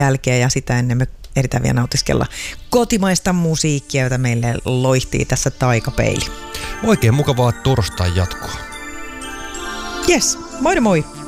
jälkeen ja sitä ennen me ehditään vielä nautiskella kotimaista musiikkia, jota meille loihtii tässä Taikapeili. Oikein mukavaa torstai jatkoa. Yes, moi moi!